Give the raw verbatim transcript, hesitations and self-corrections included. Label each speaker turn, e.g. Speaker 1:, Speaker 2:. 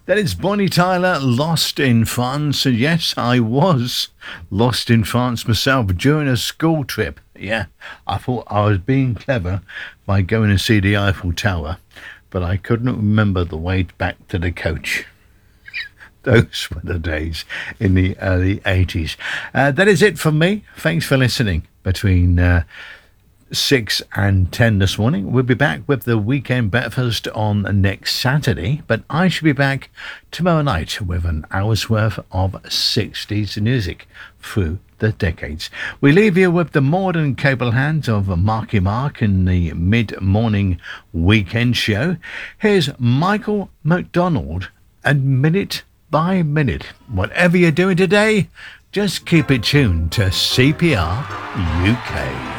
Speaker 1: That is Bonnie Tyler, Lost in France. And yes, I was lost in France myself during a school trip. Yeah, I thought I was being clever by going to see the Eiffel Tower, but I couldn't remember the way back to the coach. Those were the days in the early eighties. Uh, that is it from me. Thanks for listening. Between uh, six and ten this morning, we'll be back with the weekend breakfast on next Saturday, but I should be back tomorrow night with an hour's worth of sixties music through the decades. We leave you with the modern cable hands of Marky Mark in the mid-morning weekend show. Here's Michael McDonald and Minute by Minute. Whatever you're doing today, just keep it tuned to C P R U K.